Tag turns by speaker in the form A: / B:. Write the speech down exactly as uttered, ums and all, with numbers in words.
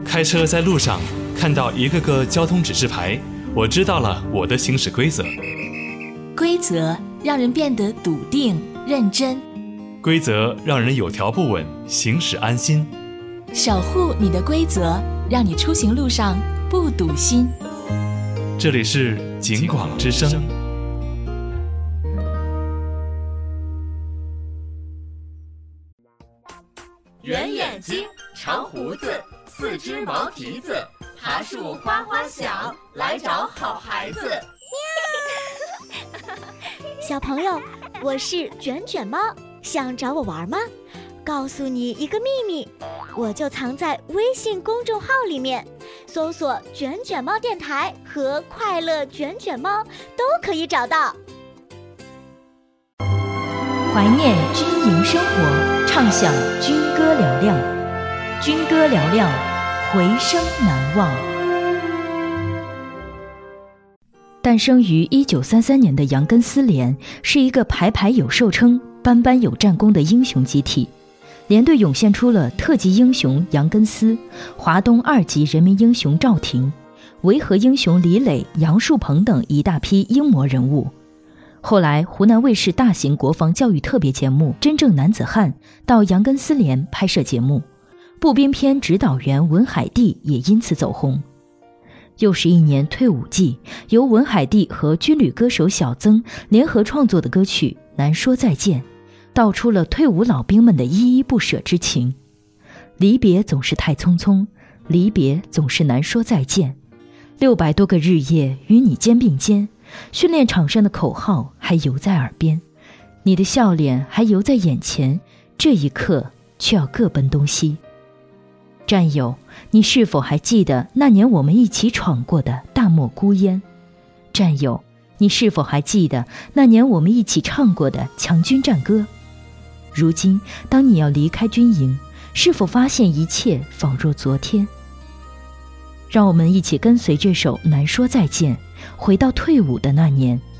A: 开车在路上看到一个个交通指示牌，我知道了我的行驶规则。
B: 规则让人变得笃定认真，
A: 规则让人有条不紊，行驶安心。
B: 守护你的规则，让你出行路上不堵心。
A: 这里是警广之声。
C: 圆眼睛，长胡子，四只毛蹄子，爬树花花小，来找好孩子。
D: 小朋友，我是卷卷猫，想找我玩吗？告诉你一个秘密，我就藏在微信公众号里面，搜索卷卷猫电台和快乐卷卷猫都可以找到。
E: 怀念军营生活，畅想军歌嘹亮，军歌嘹亮，回声难忘。诞生于一九三三年的杨根思连是一个排排有寿称、班班有战功的英雄集体。连队涌现出了特级英雄杨根思、华东二级人民英雄赵廷、维和英雄李磊、杨树鹏等一大批英模人物。后来湖南卫视大型国防教育特别节目《真正男子汉》到杨根思连拍摄节目，步兵篇指导员文海帝也因此走红。又是一年退伍季，由文海帝和军旅歌手小曾联合创作的歌曲《难说再见》，道出了退伍老兵们的依依不舍之情。离别总是太匆匆，离别总是难说再见。六百多个日夜与你肩并肩，训练场上的口号还犹在耳边，你的笑脸还犹在眼前，这一刻却要各奔东西。战友，你是否还记得那年我们一起闯过的大漠孤烟？战友，你是否还记得那年我们一起唱过的强军战歌？如今当你要离开军营，是否发现一切仿若昨天？让我们一起跟随这首《难说再见》，回到退伍的那年，